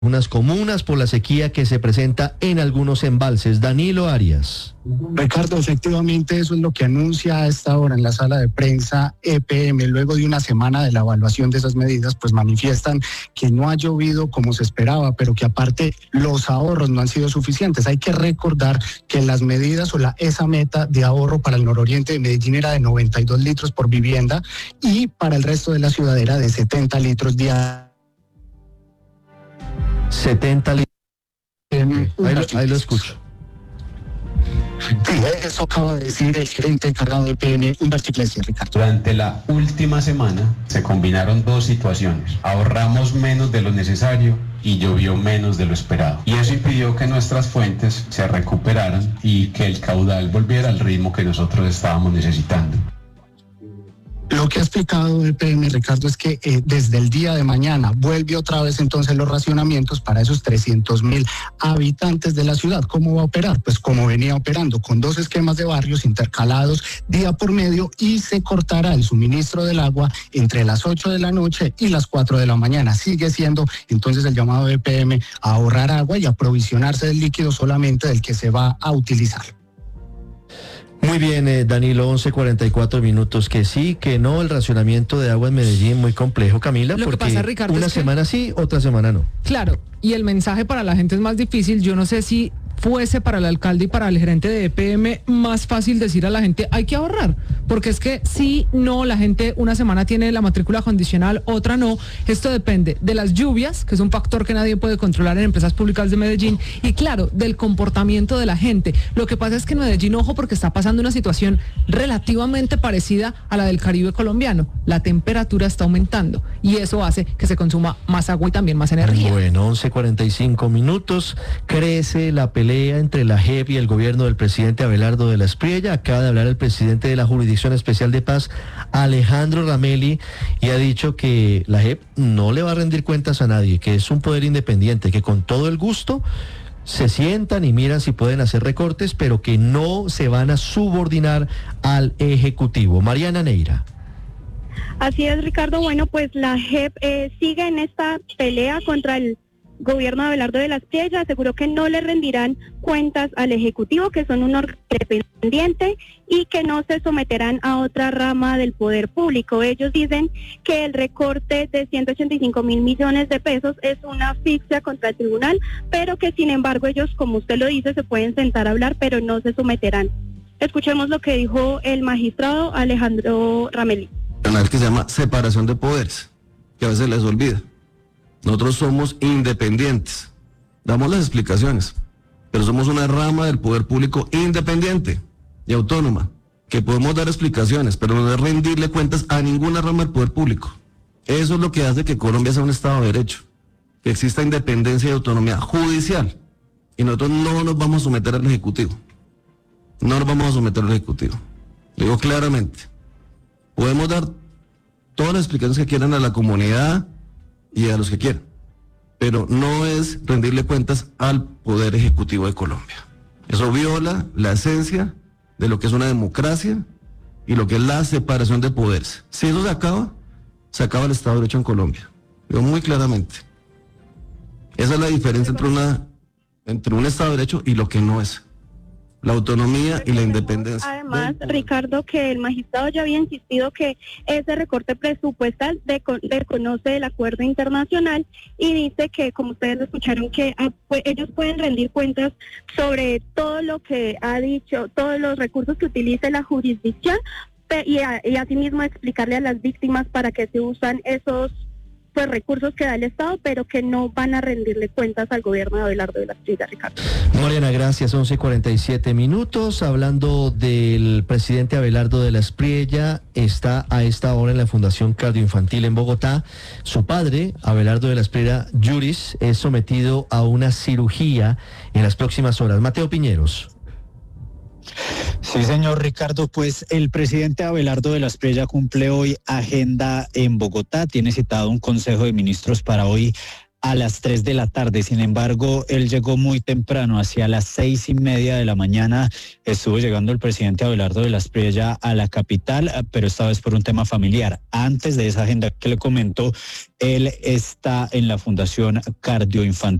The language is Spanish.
unas comunas por la sequía que se presenta en algunos embalses. Danilo Arias. Ricardo, efectivamente eso es lo que anuncia a esta hora en la sala de prensa EPM. Luego de una semana de la evaluación de esas medidas, pues manifiestan que no ha llovido como se esperaba, pero que aparte los ahorros no han sido suficientes. Hay que recordar que las medidas esa meta de ahorro para el nororiente de Medellín era de 92 litros por vivienda y para el resto de la ciudad era de 70 litros diarios. 70 litros. Ahí lo escucho. Sí, eso acaba de decir el gerente encargado del PM, Humberto Iglesias, Ricardo. Durante la última semana se combinaron dos situaciones. Ahorramos menos de lo necesario y llovió menos de lo esperado. Y eso impidió que nuestras fuentes se recuperaran y que el caudal volviera al ritmo que nosotros estábamos necesitando. Lo que ha explicado el PM, Ricardo, es que desde el día de mañana vuelve otra vez entonces los racionamientos para esos 300.000 habitantes de la ciudad. ¿Cómo va a operar? Pues como venía operando, con 2 esquemas de barrios intercalados día por medio, y se cortará el suministro del agua entre las 8 de la noche y las 4 de la mañana. Sigue siendo entonces el llamado de PM a ahorrar agua y aprovisionarse del líquido solamente del que se va a utilizar. Muy bien, Danilo, 11:44 minutos. Que sí, que no, el racionamiento de agua en Medellín muy complejo, Camila, Lo porque que pasa, Ricardo, una semana sí, otra semana no. Claro, y el mensaje para la gente es más difícil. Yo no sé si fuese para el alcalde y para el gerente de EPM más fácil decir a la gente hay que ahorrar, porque es que si no, la gente una semana tiene la matrícula condicional, otra no. Esto depende de las lluvias, que es un factor que nadie puede controlar en empresas públicas de Medellín, y claro, del comportamiento de la gente. Lo que pasa es que en Medellín, ojo, porque está pasando una situación relativamente parecida a la del Caribe colombiano. La temperatura está aumentando y eso hace que se consuma más agua y también más energía. Bueno, 11:45 minutos. Crece la pelea entre la JEP y el gobierno del presidente Abelardo de la Espriella. Acaba de hablar el presidente de la Jurisdicción Especial de Paz, Alejandro Ramelli, y ha dicho que la JEP no le va a rendir cuentas a nadie, que es un poder independiente, que con todo el gusto se sientan y miran si pueden hacer recortes, pero que no se van a subordinar al Ejecutivo. Mariana Neira. Así es, Ricardo. Bueno, pues la JEP sigue en esta pelea contra el gobierno de Abelardo de la Espriella. Aseguró que no le rendirán cuentas al Ejecutivo, que son un órgano independiente y que no se someterán a otra rama del poder público. Ellos dicen que el recorte de 185.000 millones de pesos es una asfixia contra el tribunal, pero que sin embargo ellos, como usted lo dice, se pueden sentar a hablar, pero no se someterán. Escuchemos lo que dijo el magistrado Alejandro Ramelli. Que se llama separación de poderes, que a veces les olvida. Nosotros somos independientes, damos las explicaciones, pero somos una rama del poder público independiente y autónoma, que podemos dar explicaciones, pero no es rendirle cuentas a ninguna rama del poder público. Eso es lo que hace que Colombia sea un Estado de Derecho, que exista independencia y autonomía judicial, y nosotros no nos vamos a someter al Ejecutivo, no nos vamos a someter al Ejecutivo, lo digo claramente. Podemos dar todas las explicaciones que quieran a la comunidad y a los que quieran, pero no es rendirle cuentas al Poder Ejecutivo de Colombia. Eso viola la esencia de lo que es una democracia y lo que es la separación de poderes. Si eso se acaba el Estado de Derecho en Colombia. Lo digo muy claramente. Esa es la diferencia entre un Estado de Derecho y lo que no es. La autonomía y la independencia. Además, Ricardo, que el magistrado ya había insistido que ese recorte presupuestal desconoce el acuerdo internacional y dice que, como ustedes lo escucharon, que ellos pueden rendir cuentas sobre todo lo que ha dicho, todos los recursos que utilice la jurisdicción y asimismo explicarle a las víctimas para qué se usan esos recursos que da el Estado, pero que no van a rendirle cuentas al gobierno de Abelardo de la Espriella, Ricardo. Mariana, gracias. 11:47 minutos. Hablando del presidente Abelardo de la Espriella, está a esta hora en la Fundación Cardioinfantil en Bogotá. Su padre, Abelardo de la Espriella Yuris, es sometido a una cirugía en las próximas horas. Mateo Piñeros. Sí, señor Ricardo, pues el presidente Abelardo de la Espriella cumple hoy agenda en Bogotá. Tiene citado un consejo de ministros para hoy a las 3 de la tarde. Sin embargo, él llegó muy temprano, hacia las 6:30 de la mañana. Estuvo llegando el presidente Abelardo de la Espriella a la capital, pero esta vez por un tema familiar. Antes de esa agenda que le comento, él está en la Fundación Cardioinfantil